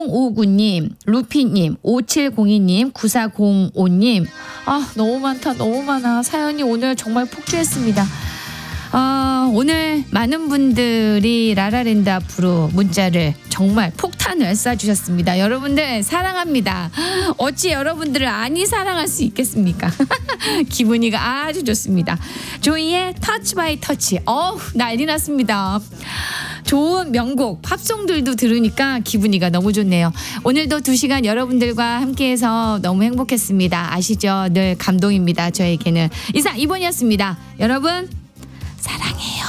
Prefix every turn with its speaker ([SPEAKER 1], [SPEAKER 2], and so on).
[SPEAKER 1] 59님, 루피님, 5702님, 9405님. 아, 너무 많다, 너무 많아. 사연이 오늘 정말 폭주했습니다. 오늘 많은 분들이 라라랜드 앞으로 문자를 정말 폭탄을 쏴주셨습니다. 여러분들 사랑합니다. 어찌 여러분들을 아니 사랑할 수 있겠습니까? 기분이가 아주 좋습니다. 조이의 터치 바이 터치. 난리 났습니다. 좋은 명곡 팝송들도 들으니까 기분이가 너무 좋네요. 오늘도 2시간 여러분들과 함께해서 너무 행복했습니다. 아시죠? 늘 감동입니다. 저에게는. 이상 2번이었습니다. 여러분 사랑해요.